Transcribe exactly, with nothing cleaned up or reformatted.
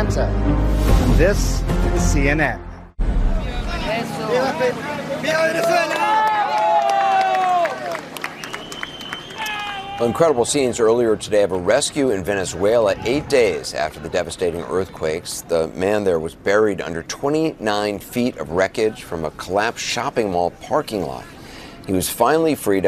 And this is C N N. Incredible scenes earlier today of a rescue in Venezuela eight days after the devastating earthquakes. The man there was buried under twenty-nine feet of wreckage from a collapsed shopping mall parking lot. He was finally freed